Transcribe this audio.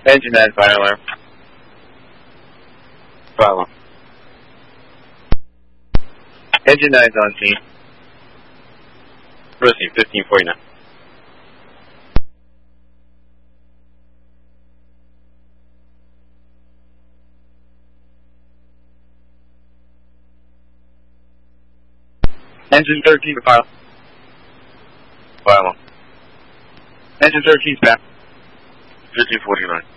Engine 9, fire alarm. Fire alarm. Engine 9's on scene. Proceed, 1549. Engine 13, fire. Fire alarm. Engine 13's back. 1549.